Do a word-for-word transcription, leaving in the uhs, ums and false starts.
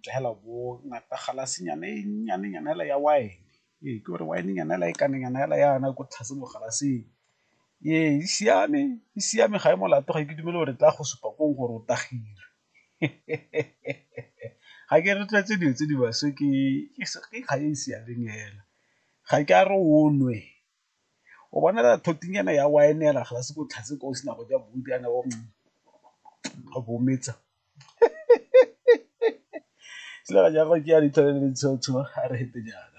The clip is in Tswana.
hela bo ngata galasinyana e nnyane nyana hela ya wine ee ke gore wine nyana hela e kanenyana hela yana ko tlase mo galaseng ee e siame e siame ga e molato ga ke dumele gore tla go supa kong gore o tagilwe ga ke re tse dilo tse di baswe ke ga e siameng hela ga ke a re o nwe o bonela thotinyana ya wine hela galase ko tlase ko o sena go ja bodi ana go bometsa sela jaaka ke ya ditshwanelo le tshotsho a re hete jaana